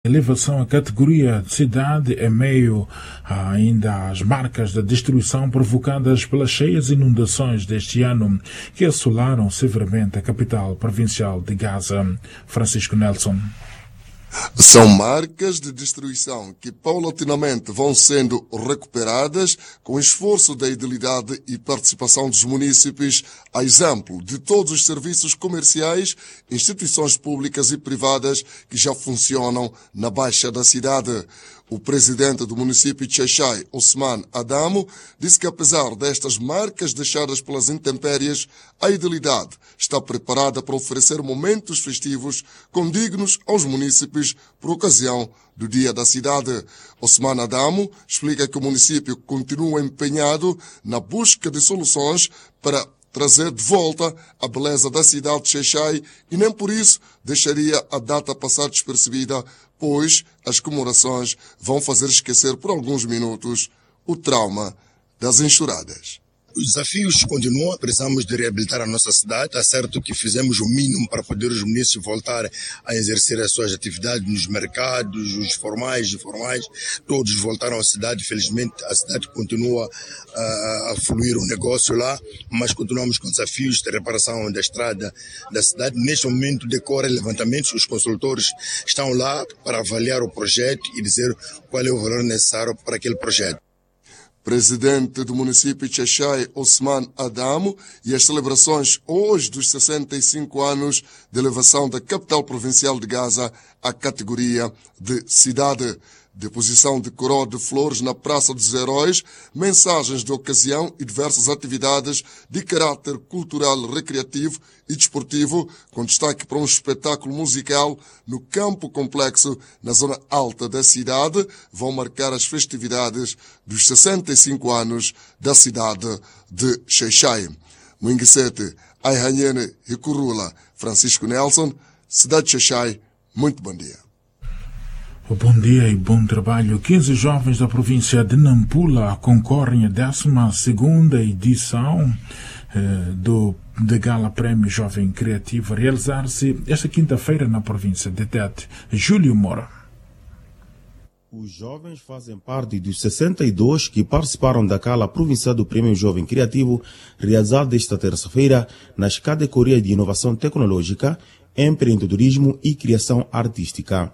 elevação à categoria de cidade em meio ainda às marcas da destruição provocadas pelas cheias inundações deste ano que assolaram severamente a capital provincial de Gaza. Francisco Nelson. São marcas de destruição que paulatinamente vão sendo recuperadas com esforço da idilidade e participação dos munícipes, a exemplo de todos os serviços comerciais, instituições públicas e privadas que já funcionam na Baixa da cidade. O presidente do município de Xai-Xai, Osman Adamo, disse que apesar destas marcas deixadas pelas intempéries, a idilidade está preparada para oferecer momentos festivos condignos aos munícipes por ocasião do Dia da Cidade. Osman Adamo explica que o município continua empenhado na busca de soluções para trazer de volta a beleza da cidade de Xai-Xai e nem por isso deixaria a data passar despercebida, pois as comemorações vão fazer esquecer por alguns minutos o trauma das enxurradas. Os desafios continuam, precisamos de reabilitar a nossa cidade. Está certo que fizemos o mínimo para poder os munícipes voltar a exercer as suas atividades nos mercados, os formais e informais. Todos voltaram à cidade, felizmente a cidade continua a fluir o negócio lá, mas continuamos com desafios de reparação da estrada da cidade. Neste momento decorrem levantamentos, os consultores estão lá para avaliar o projeto e dizer qual é o valor necessário para aquele projeto. Presidente do município de Xai-Xai, Osman Adamo, e as celebrações hoje dos 65 anos de elevação da capital provincial de Gaza à categoria de cidade. Deposição de coroa de flores na Praça dos Heróis, mensagens de ocasião e diversas atividades de caráter cultural, recreativo e desportivo, com destaque para um espetáculo musical no campo complexo na zona alta da cidade, vão marcar as festividades dos 65 anos da cidade de Xai-Xai. Mwingisete, Aihanhene e Curula, Francisco Nelson, cidade de Xai-Xai, muito bom dia. Bom dia e bom trabalho. 15 jovens da província de Nampula concorrem à 12ª edição da Gala Prémio Jovem Criativo, a realizar-se esta quinta-feira na província de Tete. Júlio Moura. Os jovens fazem parte dos 62 que participaram da Gala Provincial do Prémio Jovem Criativo, realizada esta terça-feira nas categorias de inovação tecnológica, empreendedorismo e criação artística.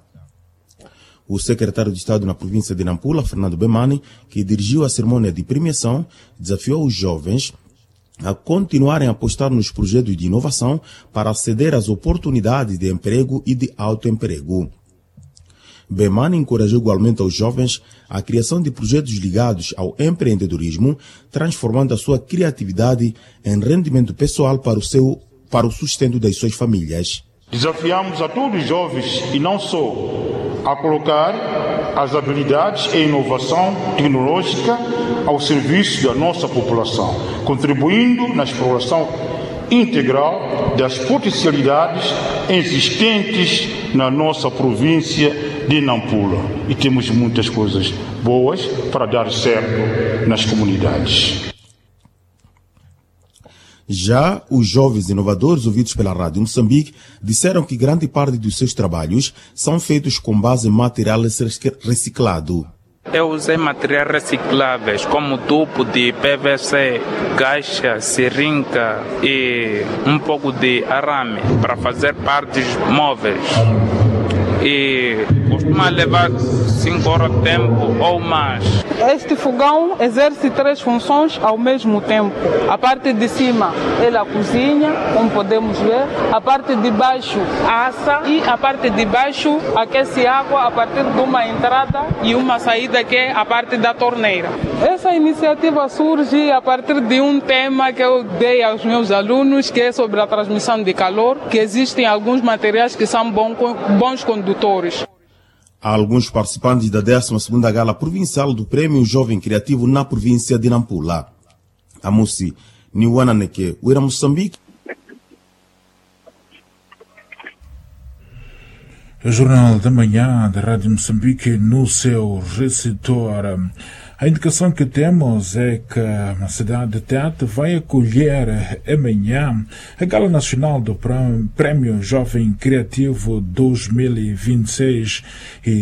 O secretário de Estado na província de Nampula, Fernando Bemani, que dirigiu a cerimônia de premiação, desafiou os jovens a continuarem a apostar nos projetos de inovação para aceder às oportunidades de emprego e de autoemprego. Bemani encorajou igualmente aos jovens a criação de projetos ligados ao empreendedorismo, transformando a sua criatividade em rendimento pessoal para o sustento das suas famílias. Desafiamos a todos os jovens e não só a colocar as habilidades e inovação tecnológica ao serviço da nossa população, contribuindo na exploração integral das potencialidades existentes na nossa província de Nampula. E temos muitas coisas boas para dar certo nas comunidades. Já os jovens inovadores ouvidos pela Rádio Moçambique disseram que grande parte dos seus trabalhos são feitos com base em material reciclado. Eu usei materiais recicláveis como tubo de PVC, caixa, seringa e um pouco de arame para fazer partes móveis. E costuma levar 5 horas de tempo ou mais. Este fogão exerce 3 funções ao mesmo tempo. A parte de cima é a cozinha, como podemos ver. A parte de baixo assa e a parte de baixo aquece água a partir de uma entrada e uma saída que é a parte da torneira. Essa iniciativa surge a partir de um tema que eu dei aos meus alunos, que é sobre a transmissão de calor, que existem alguns materiais que são bons condutores. Há alguns participantes da 12ª Gala Provincial do Prémio Jovem Criativo na província de Nampula. Amusi, Niwananeke, Uira Moçambique. O Jornal da Manhã da Rádio Moçambique, no seu receptor. A indicação que temos é que a cidade de Tete vai acolher amanhã a Gala Nacional do Prémio Jovem Criativo 2026 e